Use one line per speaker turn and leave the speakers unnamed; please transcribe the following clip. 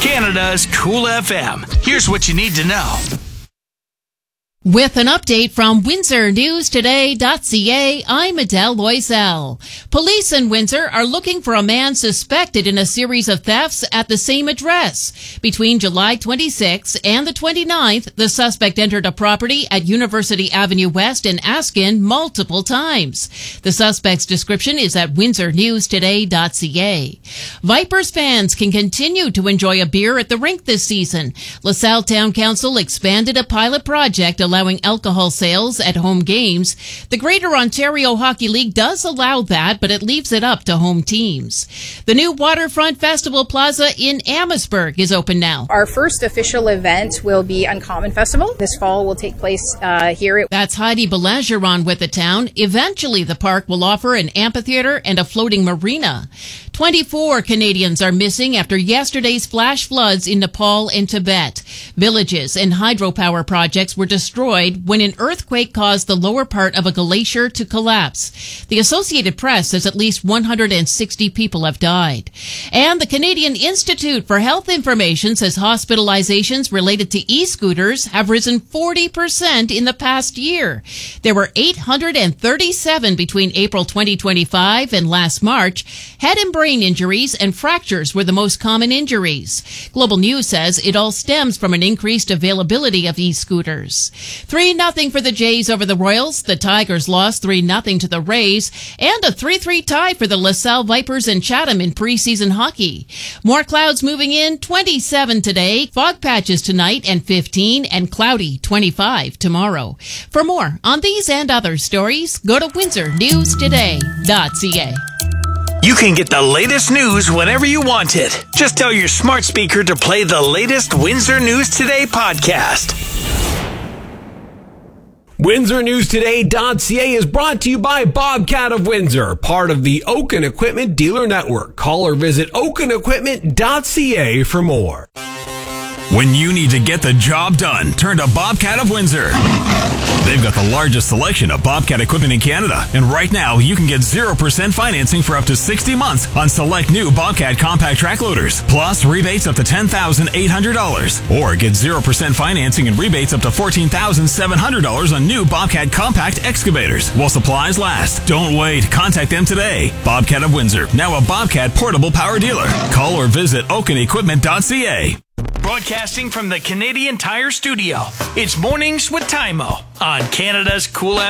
Canada's Cool FM. Here's what you need to know.
With an update from WindsorNewsToday.ca, I'm Adele Loisel. Police in Windsor are looking for a man suspected in a series of thefts at the same address. Between July 26th and the 29th, the suspect entered a property at University Avenue West in Askin multiple times. The suspect's description is at WindsorNewsToday.ca. Vipers fans can continue to enjoy a beer at the rink this season. LaSalle Town Council expanded a pilot project allowing alcohol sales at home games. The Greater Ontario Hockey League does allow that, but it leaves it up to home teams. The new Waterfront Festival Plaza in Amherstburg is open now.
Our first official event will be Uncommon Festival. This fall will take place here.
That's Heidi Belageron with the town. Eventually, the park will offer an amphitheater and a floating marina. 24 Canadians are missing after yesterday's flash floods in Nepal and Tibet. Villages and hydropower projects were destroyed when an earthquake caused the lower part of a glacier to collapse. The Associated Press says at least 160 people have died. And the Canadian Institute for Health Information says hospitalizations related to e-scooters have risen 40% in the past year. There were 837 between April 2025 and last March. Head and brain injuries and fractures were the most common injuries. Global News says it all stems from an increased availability of e-scooters. 3-0 for the Jays over the Royals. The Tigers lost 3-0 to the Rays. And a 3-3 tie for the LaSalle Vipers and Chatham in preseason hockey. More clouds moving in, 27 today. Fog patches tonight and 15, and cloudy 25 tomorrow. For more on these and other stories, go to WindsorNewsToday.ca.
You can get the latest news whenever you want it. Just tell your smart speaker to play the latest Windsor News Today podcast.
WindsorNewsToday.ca is brought to you by Bobcat of Windsor, part of the Oaken Equipment Dealer Network. Call or visit OakenEquipment.ca for more.
When you need to get the job done, turn to Bobcat of Windsor. They've got the largest selection of Bobcat equipment in Canada. And right now, you can get 0% financing for up to 60 months on select new Bobcat compact track loaders. Plus, rebates up to $10,800. Or get 0% financing and rebates up to $14,700 on new Bobcat compact excavators while supplies last. Don't wait. Contact them today. Bobcat of Windsor, now a Bobcat portable power dealer. Call or visit OakenEquipment.ca.
Broadcasting from the Canadian Tire Studio, it's Mornings with Tymo on Canada's Cool FM.